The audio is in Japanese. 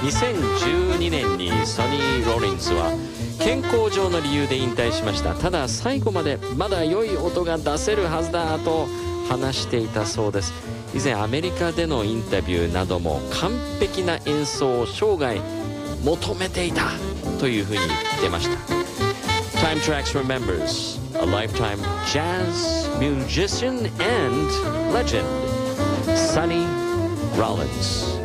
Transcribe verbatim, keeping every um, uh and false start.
にせんじゅうにねんにソニー・ローリンズは健康上の理由で引退しました。ただ最後までまだ良い音が出せるはずだと話していたそうです。以前アメリカでのインタビューなども完璧な演奏を生涯求めていたというふうに言ってました。 Time Tracks remembers a lifetime jazz musician and legend, Sonny Rollins.